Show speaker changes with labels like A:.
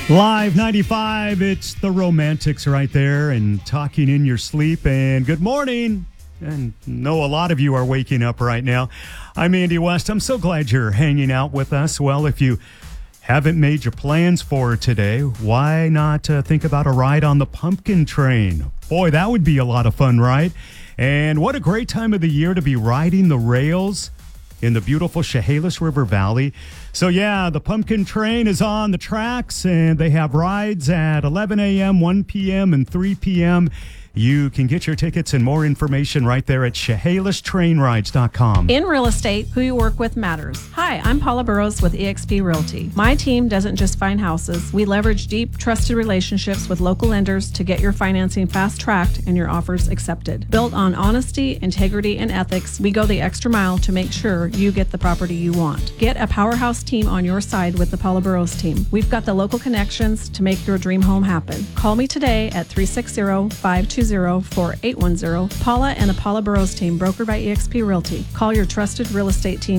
A: Live 95, it's the Romantics right there and talking in your sleep. And good morning. And know a lot of you are waking up right now. I'm Andy West. I'm so glad you're hanging out with us. Well, if you haven't made your plans for today, why not think about a ride on the pumpkin train? Boy, that would be a lot of fun, right? And what a great time of the year to be riding the rails in the beautiful Chehalis River Valley. So yeah, the pumpkin train is on the tracks and they have rides at 11 a.m., 1 p.m., and 3 p.m. You can get your tickets and more information right there at ChehalisTrainRides.com.
B: In real estate, who you work with matters. Hi, I'm Paula Burrows with eXp Realty. My team doesn't just find houses. We leverage deep, trusted relationships with local lenders to get your financing fast-tracked and your offers accepted. Built on honesty, integrity, and ethics, we go the extra mile to make sure you get the property you want. Get a powerhouse team on your side with the Paula Burrows team. We've got the local connections to make your dream home happen. Call me today at 360-520-4810. Paula and the Paula Burrows team, brokered by eXp Realty. Call your trusted real estate team